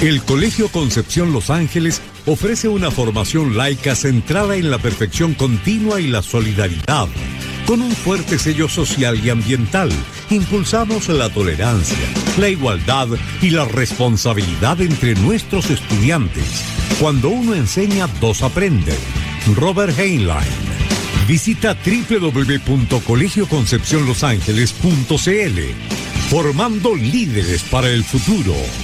El Colegio Concepción Los Ángeles ofrece una formación laica centrada en la perfección continua y la solidaridad. Con un fuerte sello social y ambiental, impulsamos la tolerancia, la igualdad y la responsabilidad entre nuestros estudiantes. Cuando uno enseña, dos aprenden. Robert Heinlein. Visita www.colegioconcepcionlosangeles.cl. Formando líderes para el futuro.